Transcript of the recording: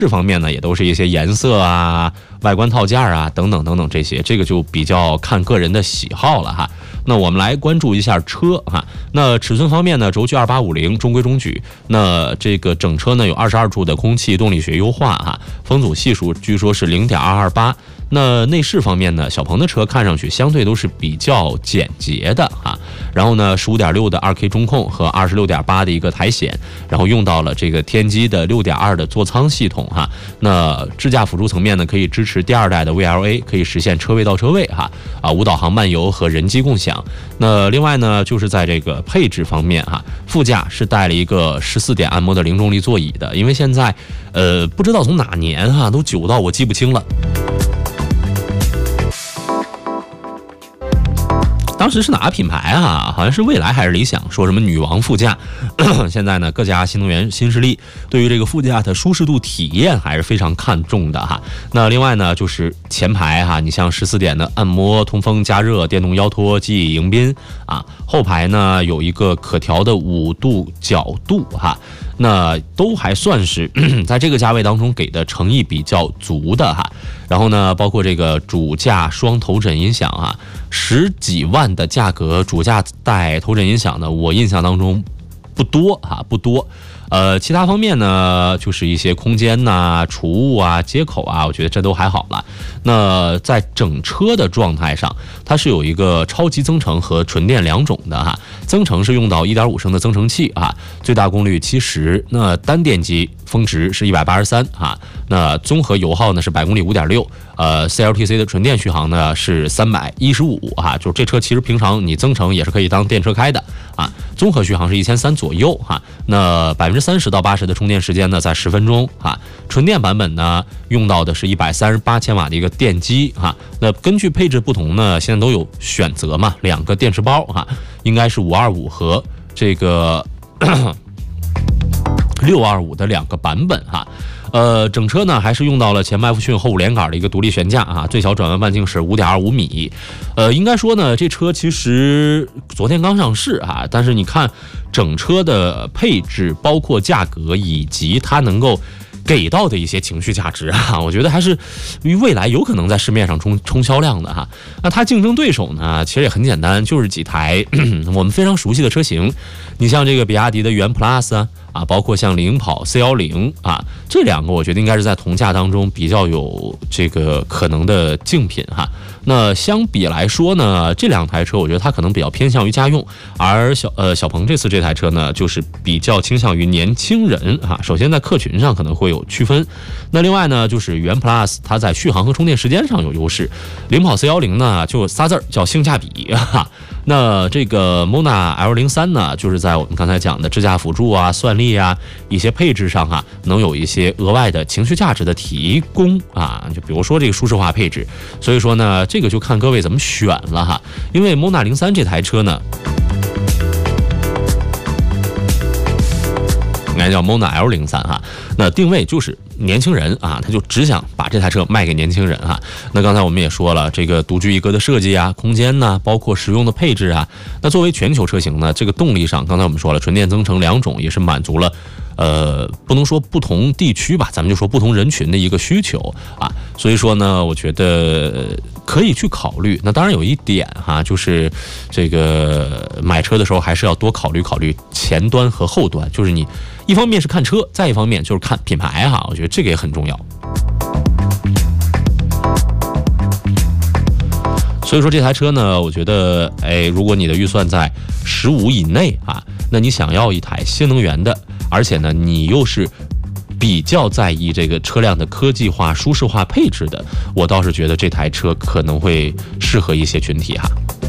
这方面呢，也都是一些颜色啊、外观套件啊等等等等这些，这个就比较看个人的喜好了哈。那我们来关注一下车哈。那尺寸方面呢，轴距2850，中规中矩。那这个整车呢有22处的空气动力学优化哈，风阻系数据说是0.228。那内饰方面呢，小鹏的车看上去相对都是比较简洁的啊。然后呢，15.6的2K 中控和26.8的一个抬显，然后用到了这个天玑的6.2的座舱系统哈。那智驾辅助层面呢，可以支持第2代的 VLA， 可以实现车位到车位哈无导航漫游和人机共享。那另外呢，就是在这个配置方面哈，副驾是带了一个14点按摩的零重力座椅的，因为现在不知道从哪年哈，都久到我记不清了。当时是哪个品牌啊？好像是蔚来还是理想，说什么女王副驾。现在呢，各家新能源新势力对于这个副驾的舒适度体验还是非常看重的哈。那另外呢，就是前排哈，你像14点的按摩、通风、加热、电动腰托、记忆迎宾啊。后排呢有一个可调的5度角度哈。那都还算是在这个价位当中给的诚意比较足的哈。然后呢，包括这个主驾双头枕音响啊，10几万的价格，主驾带头枕音响呢，我印象当中不多哈，不多。其他方面呢，就是一些空间呐、储物啊、接口啊，我觉得这都还好了。那在整车的状态上，它是有一个超级增程和纯电2种的哈。增程是用到1.5升的增程器啊，最大功率70，那单电机峰值是183啊。那综合油耗呢是百公里5.6，CLTC 的纯电续航呢是315啊，就是这车其实平常你增程也是可以当电车开的啊。综合续航是1300左右哈。那30%到80%的充电时间呢在10分钟啊。纯电版本呢用到的是138千瓦的一个电机哈。那根据配置不同呢，现在都有选择嘛，2个电池包哈，应该是525和这个625的2个版本哈。整车呢还是用到了前麦弗逊后5连杆的一个独立悬架啊，最小转弯半径是5.25米。应该说呢，这车其实昨天刚上市啊，但是你看整车的配置，包括价格以及它能够给到的一些情绪价值啊，我觉得还是与未来有可能在市面上冲销量的哈。那它竞争对手呢，其实也很简单，就是几台我们非常熟悉的车型。你像这个比亚迪的元 Plus 啊，包括像领跑 C10啊，这2个我觉得应该是在同价当中比较有这个可能的竞品哈。那相比来说呢，这2台车我觉得它可能比较偏向于家用，而小鹏这次这台车呢，就是比较倾向于年轻人哈。首先在客群上可能会有区分，那另外呢，就是元 Plus 它在续航和充电时间上有优势，领跑 C10呢就仨字儿叫性价比哈。那这个 Mona L03 呢，就是在我们刚才讲的智驾辅助啊、算力啊一些配置上哈，能有一些额外的情绪价值的提供啊，就比如说这个舒适化配置。所以说呢，这个就看各位怎么选了哈。因为 Mona 03这台车呢，应该叫 Mona L03哈，那定位就是年轻人啊，他就只想把这台车卖给年轻人哈。那刚才我们也说了，这个独具一格的设计啊，空间呢，包括实用的配置啊。那作为全球车型呢，这个动力上，刚才我们说了，纯电增程2种也是满足了不能说不同地区吧，咱们就说不同人群的一个需求啊。所以说呢，我觉得可以去考虑。那当然有一点哈，就是这个买车的时候还是要多考虑前端和后端，就是你一方面是看车，再一方面就是看品牌哈，我觉得这个也很重要。所以说这台车呢，我觉得如果你的预算在15以内啊，那你想要一台新能源的，而且呢你又是比较在意这个车辆的科技化、舒适化配置的，我倒是觉得这台车可能会适合一些群体哈。